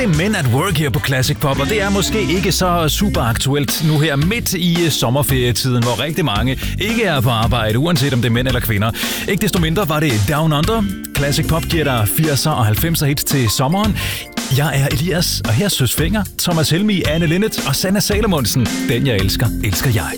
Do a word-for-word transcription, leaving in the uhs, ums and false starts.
det Men at Work her på Classic Pop, og det er måske ikke så super aktuelt nu her midt i sommerferietiden, hvor rigtig mange ikke er på arbejde, uanset om det er mænd eller kvinder. Ikke desto mindre var det Down Under. Classic Pop giver dig firser og halvfemser hits til sommeren. Jeg er Elias, og her Søs Fenger, Thomas Helmig, Anne Linnet og Sanna Salomonsen. Den jeg elsker, elsker jeg.